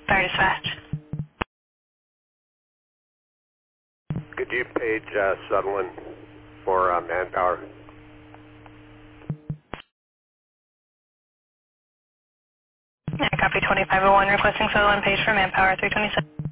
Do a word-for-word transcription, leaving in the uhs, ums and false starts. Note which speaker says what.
Speaker 1: Fire dispatch.
Speaker 2: Could you page uh, Sutherland for uh, manpower?
Speaker 1: Yeah, copy twenty-five oh one requesting Sutherland page for manpower three twenty-seven.